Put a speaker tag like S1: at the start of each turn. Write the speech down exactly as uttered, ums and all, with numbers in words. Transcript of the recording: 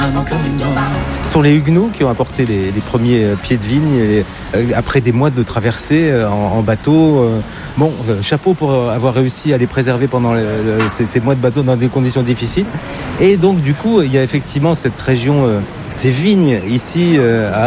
S1: Ce sont les Huguenots qui ont apporté les, les premiers pieds de vigne et, euh, après des mois de traversée euh, en, en bateau. Euh, bon, euh, chapeau pour avoir réussi à les préserver pendant le, le, ces, ces mois de bateau dans des conditions difficiles. Et donc du coup, il y a effectivement cette région, euh, ces vignes ici euh, à